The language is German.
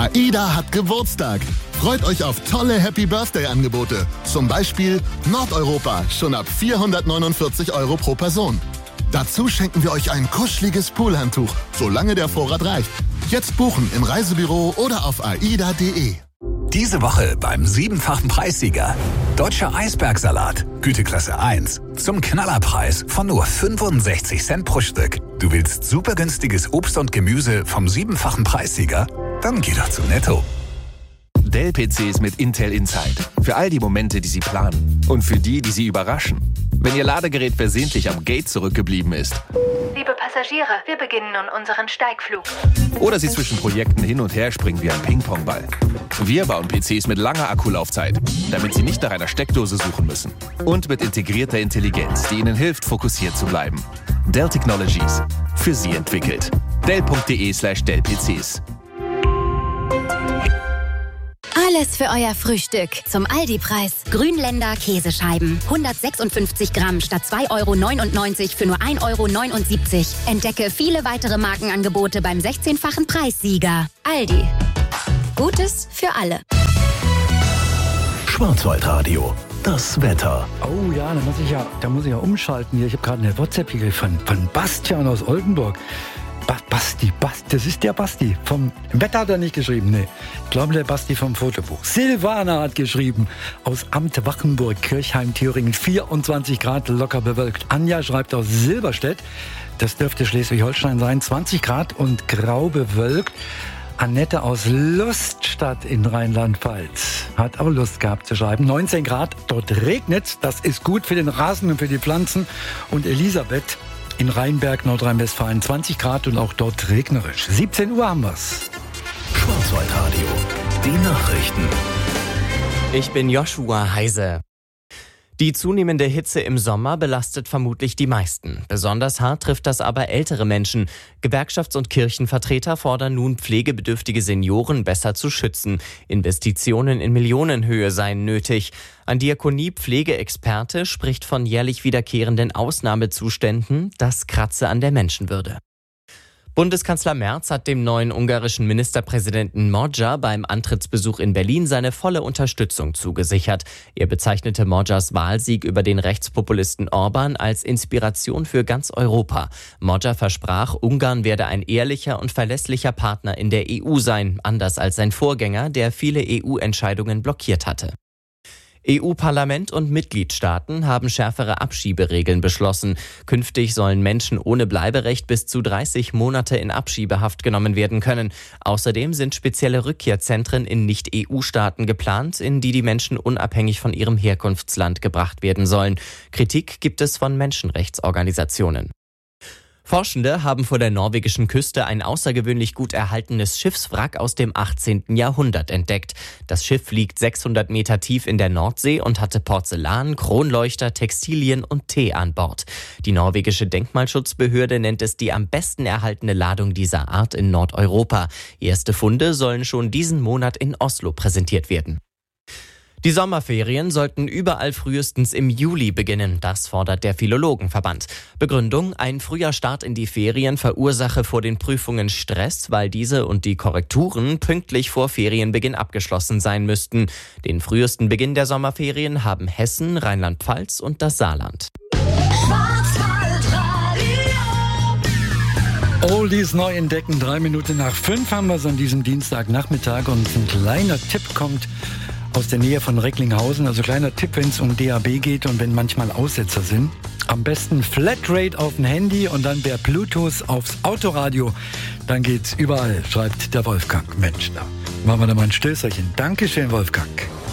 AIDA hat Geburtstag. Freut euch auf tolle Happy-Birthday-Angebote. Zum Beispiel Nordeuropa, schon ab 449 € pro Person. Dazu schenken wir euch ein kuscheliges Poolhandtuch, solange der Vorrat reicht. Jetzt buchen im Reisebüro oder auf aida.de. Diese Woche beim 7-fachen Preissieger. Deutscher Eisbergsalat, Güteklasse 1. Zum Knallerpreis von nur 65 Cent pro Stück. Du willst super günstiges Obst und Gemüse vom 7-fachen Preissieger? Dann geh doch zu Netto. Dell-PCs mit Intel Inside. Für all die Momente, die Sie planen. Und für die, die Sie überraschen. Wenn Ihr Ladegerät versehentlich am Gate zurückgeblieben ist. Liebe Passagiere, wir beginnen nun unseren Steigflug. Oder Sie zwischen Projekten hin und her springen wie ein Ping-Pong-Ball. Wir bauen PCs mit langer Akkulaufzeit, damit Sie nicht nach einer Steckdose suchen müssen. Und mit integrierter Intelligenz, die Ihnen hilft, fokussiert zu bleiben. Dell Technologies. Für Sie entwickelt. Dell.de/Dell-PCs. Alles für euer Frühstück zum Aldi-Preis. Grünländer Käsescheiben. 156 Gramm statt 2,99 € für nur 1,79 €. Entdecke viele weitere Markenangebote beim 16-fachen Preissieger. Aldi. Gutes für alle. Schwarzwaldradio. Das Wetter. Oh ja, da muss ich ja umschalten hier. Ich habe gerade eine WhatsApp hier von Bastian aus Oldenburg. Basti, das ist der Basti. Vom Wetter hat er nicht geschrieben, nee. Ich glaube, der Basti vom Fotobuch. Silvana hat geschrieben, aus Amt Wachenburg, Kirchheim, Thüringen, 24 Grad, locker bewölkt. Anja schreibt aus Silberstedt, das dürfte Schleswig-Holstein sein, 20 Grad und grau bewölkt. Annette aus Luststadt in Rheinland-Pfalz hat auch Lust gehabt zu schreiben. 19 Grad, dort regnet, das ist gut für den Rasen und für die Pflanzen. Und Elisabeth in Rheinberg, Nordrhein-Westfalen, 20 Grad und auch dort regnerisch. 17 Uhr haben wir's. Schwarzwaldradio. Die Nachrichten. Ich bin Joshua Heise. Die zunehmende Hitze im Sommer belastet vermutlich die meisten. Besonders hart trifft das aber ältere Menschen. Gewerkschafts- und Kirchenvertreter fordern nun, pflegebedürftige Senioren besser zu schützen. Investitionen in Millionenhöhe seien nötig. Ein Diakonie-Pflegeexperte spricht von jährlich wiederkehrenden Ausnahmezuständen. Das kratze an der Menschenwürde. Bundeskanzler Merz hat dem neuen ungarischen Ministerpräsidenten Magyar beim Antrittsbesuch in Berlin seine volle Unterstützung zugesichert. Er bezeichnete Magyars Wahlsieg über den Rechtspopulisten Orban als Inspiration für ganz Europa. Magyar versprach, Ungarn werde ein ehrlicher und verlässlicher Partner in der EU sein, anders als sein Vorgänger, der viele EU-Entscheidungen blockiert hatte. EU-Parlament und Mitgliedstaaten haben schärfere Abschieberegeln beschlossen. Künftig sollen Menschen ohne Bleiberecht bis zu 30 Monate in Abschiebehaft genommen werden können. Außerdem sind spezielle Rückkehrzentren in Nicht-EU-Staaten geplant, in die Menschen unabhängig von ihrem Herkunftsland gebracht werden sollen. Kritik gibt es von Menschenrechtsorganisationen. Forschende haben vor der norwegischen Küste ein außergewöhnlich gut erhaltenes Schiffswrack aus dem 18. Jahrhundert entdeckt. Das Schiff liegt 600 Meter tief in der Nordsee und hatte Porzellan, Kronleuchter, Textilien und Tee an Bord. Die norwegische Denkmalschutzbehörde nennt es die am besten erhaltene Ladung dieser Art in Nordeuropa. Erste Funde sollen schon diesen Monat in Oslo präsentiert werden. Die Sommerferien sollten überall frühestens im Juli beginnen, das fordert der Philologenverband. Begründung: ein früher Start in die Ferien verursache vor den Prüfungen Stress, weil diese und die Korrekturen pünktlich vor Ferienbeginn abgeschlossen sein müssten. Den frühesten Beginn der Sommerferien haben Hessen, Rheinland-Pfalz und das Saarland. Oldies neu entdecken, 3 Minuten nach 5 haben wir es an diesem Dienstagnachmittag und ein kleiner Tipp kommt aus der Nähe von Recklinghausen. Also kleiner Tipp, wenn es um DAB geht und wenn manchmal Aussetzer sind. Am besten Flatrate auf dem Handy und dann per Bluetooth aufs Autoradio. Dann geht's überall, schreibt der Wolfgang. Mensch, da machen wir da mal ein Stößerchen. Dankeschön, Wolfgang.